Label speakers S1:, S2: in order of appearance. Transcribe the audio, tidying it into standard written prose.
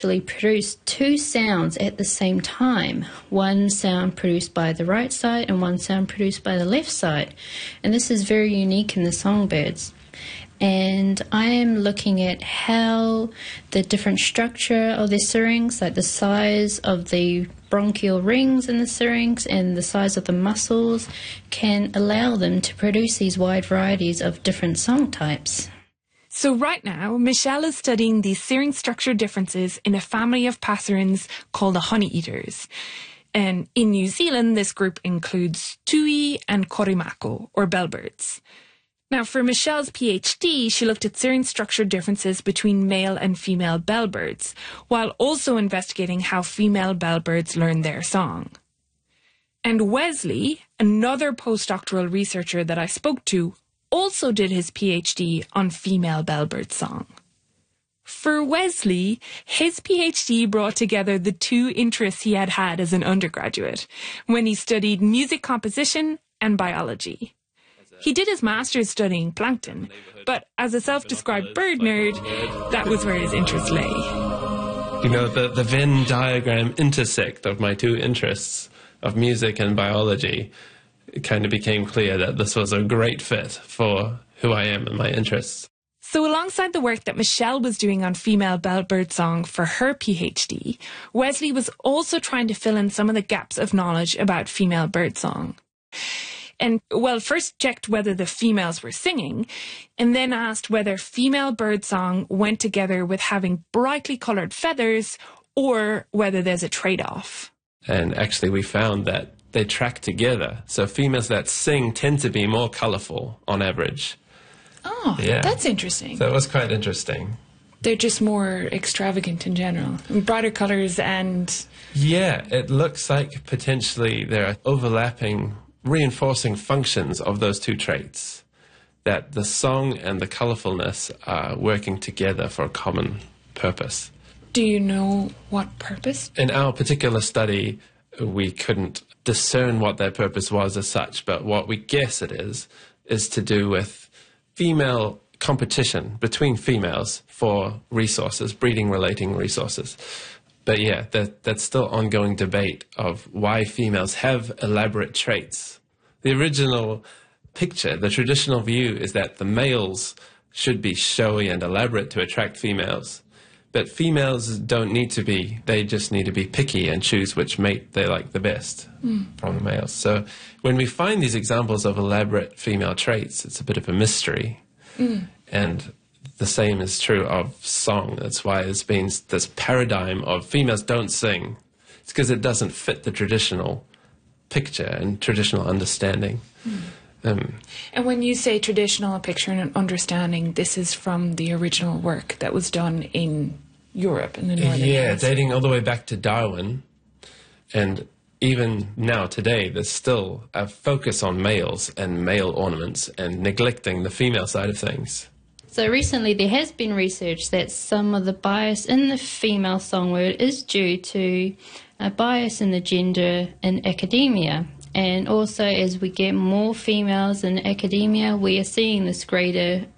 S1: actually produce two sounds at the same time. One sound produced by the right side and one sound produced by the left side. And this is very unique in the songbirds. And I am looking at how the different structure of the syrinx, like the size of the bronchial rings in the syrinx and the size of the muscles, can allow them to produce these wide varieties of different song types.
S2: So right now, Michelle is studying these syrinx structure differences in a family of passerines called the honeyeaters. And in New Zealand, this group includes tui and korimako, or bellbirds. Now, for Michelle's PhD, she looked at syrinx structure differences between male and female bellbirds, while also investigating how female bellbirds learn their song. And Wesley, another postdoctoral researcher that I spoke to, also did his PhD on female bellbird song. For Wesley, his PhD brought together the two interests he had had as an undergraduate, when he studied music composition and biology. He did his master's studying plankton, but as a self-described bird nerd, that was where his interest lay.
S3: You know, the Venn diagram intersect of my two interests of music and biology. It kind of became clear that this was a great fit for who I am and my interests.
S2: So alongside the work that Michelle was doing on female bellbird song for her PhD, Wesley was also trying to fill in some of the gaps of knowledge about female bird song. And, well, first checked whether the females were singing, and then asked whether female bird song went together with having brightly coloured feathers or whether there's a trade-off.
S3: And actually we found that they track together. So females that sing tend to be more colourful on average.
S2: Oh, yeah. That's interesting.
S3: So it was quite interesting.
S2: They're just more extravagant in general. Brighter colours and...
S3: Yeah, it looks like potentially there are overlapping, reinforcing functions of those two traits. That the song and the colourfulness are working together for a common purpose.
S2: Do you know what purpose?
S3: In our particular study, we couldn't discern what their purpose was as such, but what we guess it is to do with female competition between females for resources, breeding-relating resources. But yeah, that's still ongoing debate of why females have elaborate traits. The original picture, the traditional view, is that the males should be showy and elaborate to attract females. But females don't need to be. They just need to be picky and choose which mate they like the best from the males. So when we find these examples of elaborate female traits, it's a bit of a mystery. And the same is true of song. That's why there's been this paradigm of females don't sing. It's because it doesn't fit the traditional picture and traditional understanding.
S2: And when you say traditional picture and understanding, this is from the original work that was done in Europe, in the Northern Hemisphere.
S3: Dating all the way back to Darwin. And even now, today, there's still a focus on males and male ornaments and neglecting the female side of things.
S1: So recently there has been research that some of the bias in the female songword is due to a bias in the gender in academia. And also, as we get more females in academia, we are seeing this greater